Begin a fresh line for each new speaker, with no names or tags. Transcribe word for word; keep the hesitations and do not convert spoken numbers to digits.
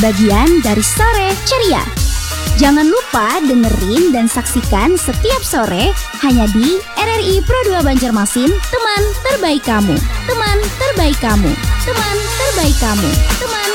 bagian dari Sore Ceria. Jangan lupa dengerin dan saksikan setiap sore hanya di R R I Pro dua Banjarmasin, teman terbaik kamu, teman terbaik kamu, teman terbaik kamu, teman